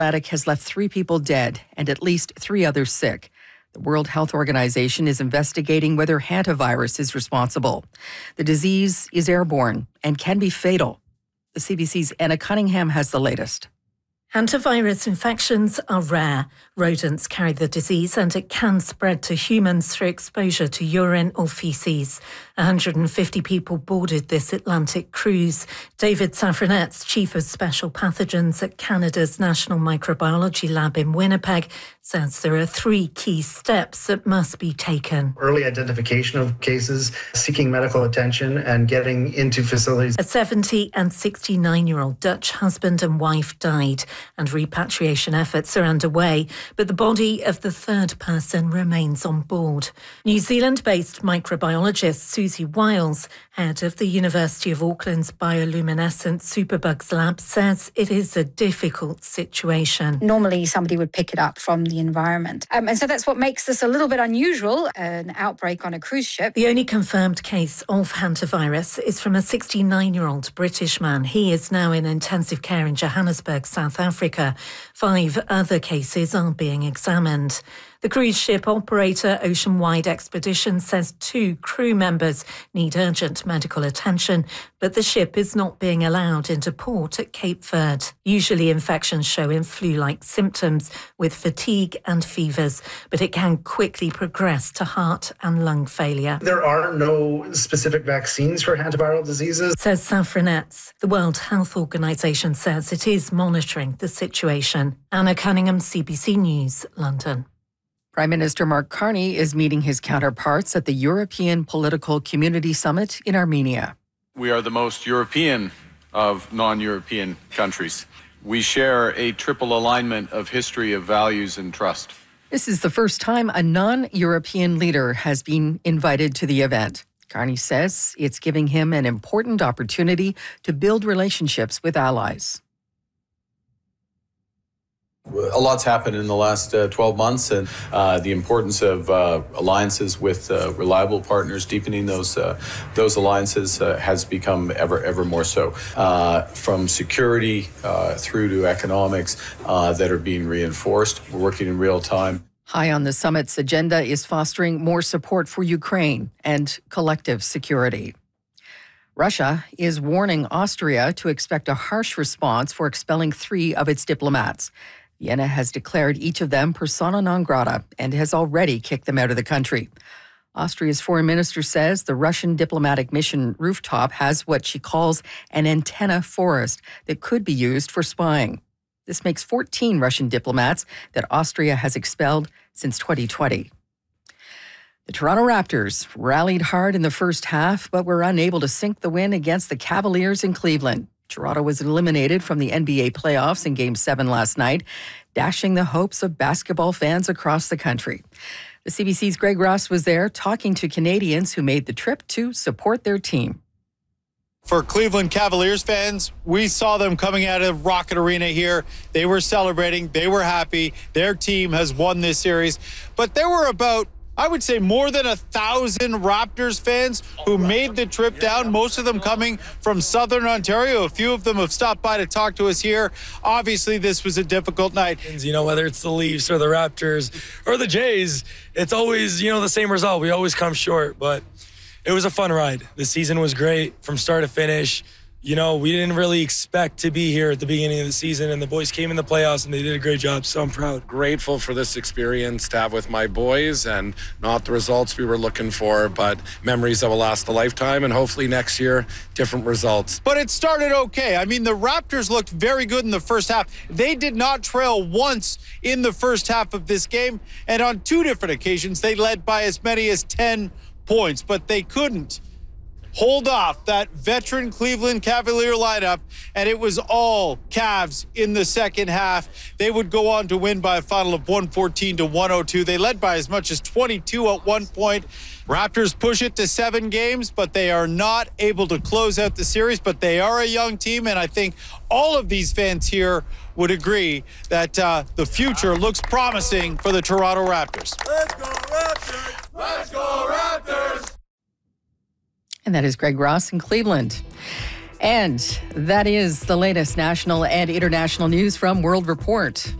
has left 3 people dead and at least 3 others sick. The World Health Organization is investigating whether hantavirus is responsible. The disease is airborne and can be fatal. The CBC's Anna Cunningham has the latest. Hantavirus infections are rare. Rodents carry the disease and it can spread to humans through exposure to urine or feces. 150 people boarded this Atlantic cruise. David Safranetz, Chief of Special Pathogens at Canada's National Microbiology Lab in Winnipeg, says there are 3 key steps that must be taken. Early identification of cases, seeking medical attention, and getting into facilities. A 70 and 69-year-old Dutch husband and wife died, and repatriation efforts are underway, but the body of the 3rd person remains on board. New Zealand-based microbiologist Susie Wiles, head of the University of Auckland's bioluminescent superbugs lab, says it is a difficult situation. Normally somebody would pick it up from the environment. And so that's what makes this a little bit unusual, an outbreak on a cruise ship. The only confirmed case of hantavirus is from a 69-year-old British man. He is now in intensive care in Johannesburg, South Africa. 5 other cases are being examined. The cruise ship operator Oceanwide Expedition says 2 crew members need urgent medical attention, but the ship is not being allowed into port at Cape Verde. Usually infections show in flu-like symptoms with fatigue and fevers, but it can quickly progress to heart and lung failure. There are no specific vaccines for hantaviral diseases, says Safranetz. The World Health Organization says it is monitoring the situation. Anna Cunningham, CBC News, London. Prime Minister Mark Carney is meeting his counterparts at the European Political Community Summit in Armenia. We are the most European of non-European countries. We share a triple alignment of history, of values, and trust. This is the first time a non-European leader has been invited to the event. Carney says it's giving him an important opportunity to build relationships with allies. A lot's happened in the last 12 months, and the importance of alliances with reliable partners, deepening those alliances has become ever more so. From security through to economics that are being reinforced. We're working in real time. High on the summit's agenda is fostering more support for Ukraine and collective security. Russia is warning Austria to expect a harsh response for expelling 3 of its diplomats. Vienna has declared each of them persona non grata and has already kicked them out of the country. Austria's foreign minister says the Russian diplomatic mission rooftop has what she calls an antenna forest that could be used for spying. This makes 14 Russian diplomats that Austria has expelled since 2020. The Toronto Raptors rallied hard in the first half, but were unable to sink the win against the Cavaliers in Cleveland. Toronto was eliminated from the NBA playoffs in Game 7 last night, dashing the hopes of basketball fans across the country. The CBC's Greg Ross was there talking to Canadians who made the trip to support their team. For Cleveland Cavaliers fans, we saw them coming out of Rocket Arena here. They were celebrating. They were happy. Their team has won this series. But there were about, I would say, more than 1,000 Raptors fans who made the trip down, most of them coming from Southern Ontario. A few of them have stopped by to talk to us here. Obviously, this was a difficult night. You know, whether it's the Leafs or the Raptors or the Jays, it's always, the same result. We always come short, but it was a fun ride. The season was great from start to finish. We didn't really expect to be here at the beginning of the season, and the boys came in the playoffs, and they did a great job, so I'm proud. Grateful for this experience to have with my boys, and not the results we were looking for, but memories that will last a lifetime, and hopefully next year, different results. But it started okay. I mean, the Raptors looked very good in the first half. They did not trail once in the first half of this game, and on 2 different occasions, they led by as many as 10 points, but they couldn't hold off that veteran Cleveland Cavalier lineup, and it was all Cavs in the second half. They would go on to win by a final of 114-102. They led by as much as 22 at one point. Raptors push it to 7 games, but they are not able to close out the series, but they are a young team, and I think all of these fans here would agree that the future looks promising for the Toronto Raptors. Let's go Raptors! Let's go Raptors! And that is Greg Ross in Cleveland. And that is the latest national and international news from World Report.